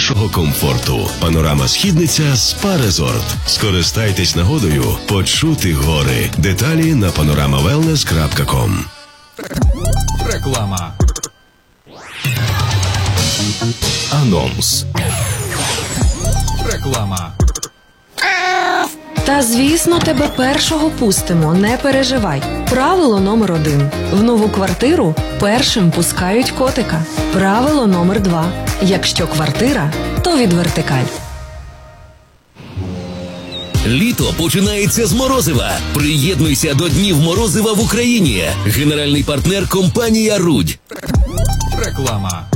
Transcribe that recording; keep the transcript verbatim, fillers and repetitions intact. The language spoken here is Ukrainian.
вашого комфорту. Панорама Східниця Спа Резорт. Скористайтесь нагодою почути гори. Деталі на панорама велнес крапка ком. Реклама. Анонс. Реклама. Та, звісно, тебе першого пустимо, не переживай. Правило номер один. В нову квартиру першим пускають котика. Правило номер два. Якщо квартира, то від Вертикаль. Літо починається з морозива. Приєднуйся до Днів морозива в Україні. Генеральний партнер – компанія «Рудь». Реклама.